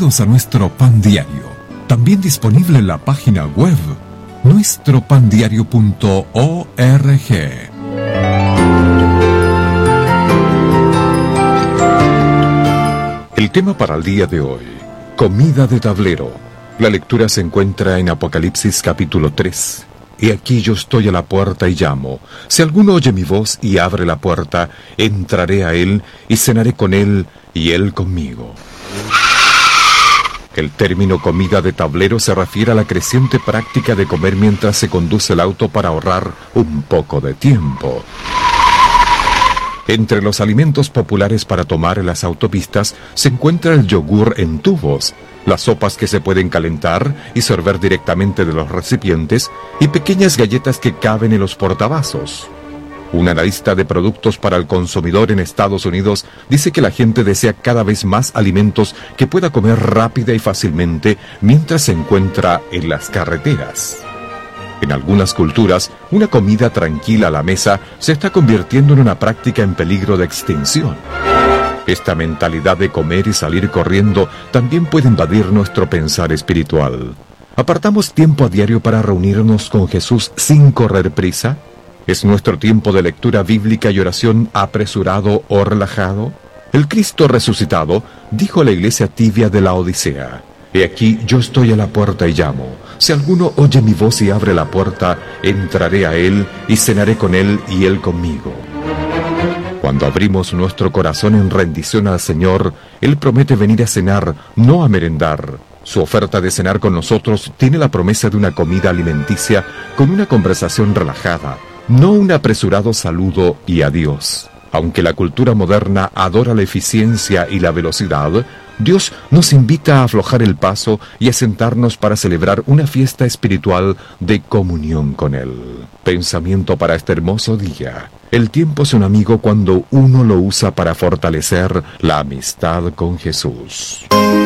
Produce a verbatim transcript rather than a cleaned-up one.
Bienvenidos a nuestro Pan Diario, también disponible en la página web nuestro pan diario punto org. El tema para el día de hoy: comida de tablero. La lectura se encuentra en Apocalipsis capítulo tres. He aquí yo estoy a la puerta y llamo. Si alguno oye mi voz y abre la puerta, entraré a él y cenaré con él y él conmigo. El término comida de tablero se refiere a la creciente práctica de comer mientras se conduce el auto para ahorrar un poco de tiempo. Entre los alimentos populares para tomar en las autopistas se encuentra el yogur en tubos, las sopas que se pueden calentar y servir directamente de los recipientes y pequeñas galletas que caben en los portavasos. Una analista de productos para el consumidor en Estados Unidos dice que la gente desea cada vez más alimentos que pueda comer rápida y fácilmente mientras se encuentra en las carreteras. En algunas culturas, una comida tranquila a la mesa se está convirtiendo en una práctica en peligro de extinción. Esta mentalidad de comer y salir corriendo también puede invadir nuestro pensar espiritual. ¿Apartamos tiempo a diario para reunirnos con Jesús sin correr prisa? ¿Es nuestro tiempo de lectura bíblica y oración apresurado o relajado? El Cristo resucitado dijo a la iglesia tibia de la Odisea: He aquí yo estoy a la puerta y llamo. Si alguno oye mi voz y abre la puerta, entraré a él y cenaré con él y él conmigo. Cuando abrimos nuestro corazón en rendición al Señor, Él promete venir a cenar, no a merendar. Su oferta de cenar con nosotros tiene la promesa de una comida alimenticia con una conversación relajada, no un apresurado saludo y adiós. Aunque la cultura moderna adora la eficiencia y la velocidad, Dios nos invita a aflojar el paso y a sentarnos para celebrar una fiesta espiritual de comunión con Él. Pensamiento para este hermoso día: el tiempo es un amigo cuando uno lo usa para fortalecer la amistad con Jesús.